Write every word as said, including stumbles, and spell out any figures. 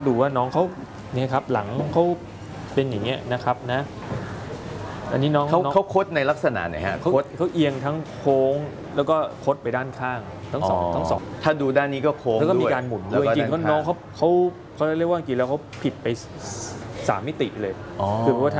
ดูว่าน้องเขาเนี่ยครับหลังเขาเป็นอย่างเงี้ยนะครับนะอันนี้น้องเขาน้องเขาคดในลักษณะไหนฮะเขาคดเขาเอียงทั้งโค้งแล้วก็คดไปด้านข้างทั้งสองทั้งสองถ้าดูด้านนี้ก็โค้งแล้วก็มีด้วยการหมุนแล้ด้วยก็จริงๆด้ก็น้องเขาเขาเขาเรียกว่าจริงแล้วเขาผิดไปสามมิติเลยอ๋อคือว่า